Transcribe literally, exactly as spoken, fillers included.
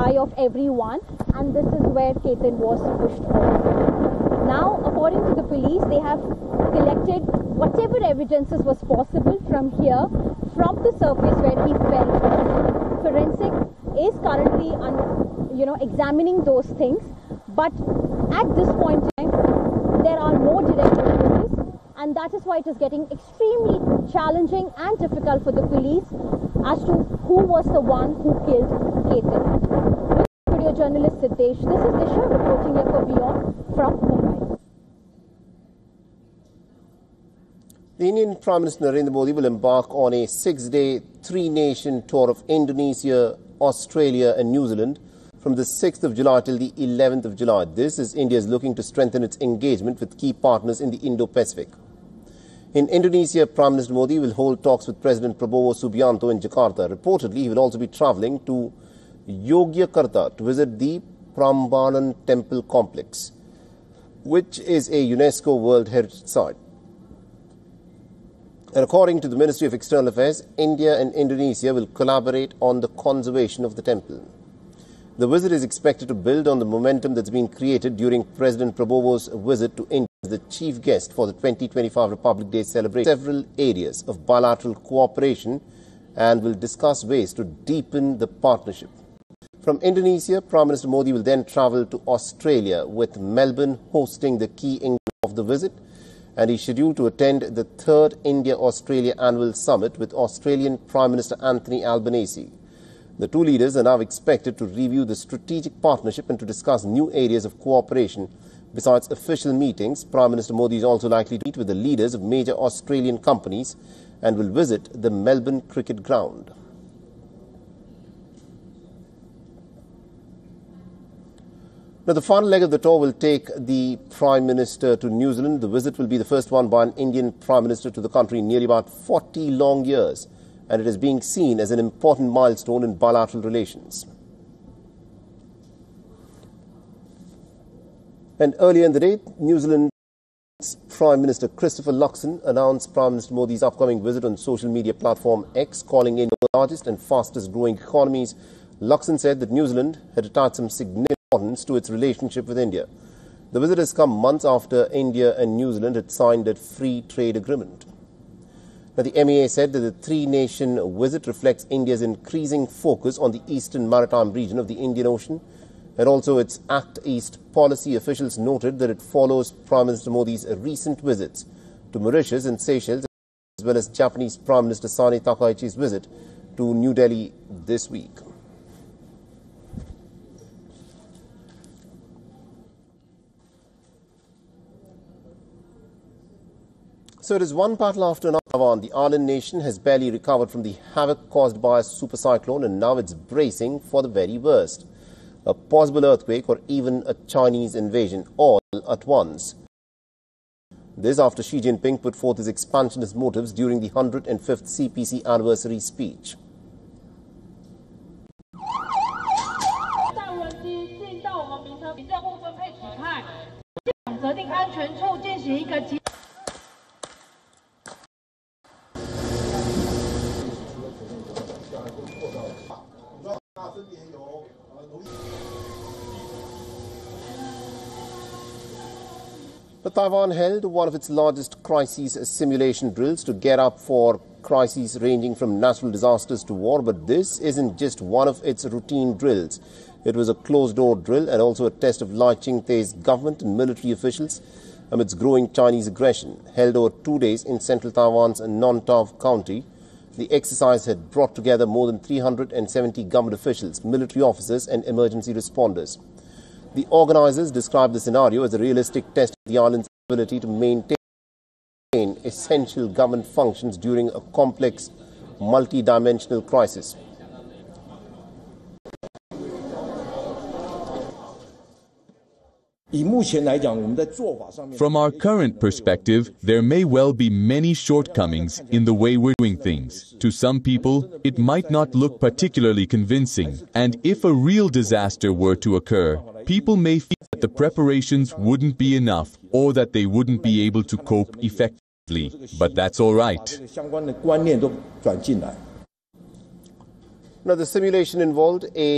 eye of everyone, and this is where Ketan was pushed off. Now, according to the police, they have collected whatever evidences was possible from here, from the surface where he fell. Forensic is currently, un, you know, examining those things, but at this point in time, there are no direct witnesses, and that is why it is getting extremely challenging and difficult for the police as to who was the one who killed Ketan. With video journalist Siddesh, this is Disha reporting here for Beyond from Mumbai. The Indian Prime Minister Narendra Modi will embark on a six-day, three-nation tour of Indonesia, Australia and New Zealand from the sixth of July till the eleventh of July. This is India is looking to strengthen its engagement with key partners in the Indo-Pacific. In Indonesia, Prime Minister Modi will hold talks with President Prabowo Subianto in Jakarta. Reportedly, he will also be travelling to Yogyakarta to visit the Prambanan Temple Complex, which is a UNESCO World Heritage Site. And according to the Ministry of External Affairs, India and Indonesia will collaborate on the conservation of the temple. The visit is expected to build on the momentum that's been created during President Prabowo's visit to India as the chief guest for the twenty twenty-five Republic Day celebration. Several areas of bilateral cooperation and will discuss ways to deepen the partnership. From Indonesia, Prime Minister Modi will then travel to Australia, with Melbourne hosting the key engagement of the visit, and he's scheduled to attend the third India-Australia Annual Summit with Australian Prime Minister Anthony Albanese. The two leaders are now expected to review the strategic partnership and to discuss new areas of cooperation. Besides official meetings, Prime Minister Modi is also likely to meet with the leaders of major Australian companies and will visit the Melbourne cricket ground. Now, the final leg of the tour will take the Prime Minister to New Zealand. The visit will be the first one by an Indian Prime Minister to the country in nearly about forty long years, and it is being seen as an important milestone in bilateral relations. And earlier in the day, New Zealand's Prime Minister Christopher Luxon announced Prime Minister Modi's upcoming visit on social media platform X, calling in the largest and fastest growing economies. Luxon said that New Zealand had attached some significant importance to its relationship with India. The visit has come months after India and New Zealand had signed a free trade agreement. Now, the M E A said that the three-nation visit reflects India's increasing focus on the eastern maritime region of the Indian Ocean, and also its Act East policy. Officials noted that it follows Prime Minister Modi's recent visits to Mauritius and Seychelles, as well as Japanese Prime Minister Sane Takaichi's visit to New Delhi this week. So it is one battle after another. The island nation has barely recovered from the havoc caused by a super cyclone, and now it's bracing for the very worst. A possible earthquake or even a Chinese invasion, all at once. This after Xi Jinping put forth his expansionist motives during the one hundred fifth C P C anniversary speech. But Taiwan held one of its largest crises simulation drills to get up for crises ranging from natural disasters to war. But this isn't just one of its routine drills. It was a closed-door drill and also a test of Lai Ching-te's government and military officials amidst growing Chinese aggression. Held over two days in central Taiwan's Nontau County, the exercise had brought together more than three hundred seventy government officials, military officers and emergency responders. The organizers described the scenario as a realistic test of the island's ability to maintain essential government functions during a complex, multi-dimensional crisis. From our current perspective, there may well be many shortcomings in the way we're doing things. To some people, it might not look particularly convincing. And if a real disaster were to occur, people may feel that the preparations wouldn't be enough or that they wouldn't be able to cope effectively. But that's all right. Now, the simulation involved a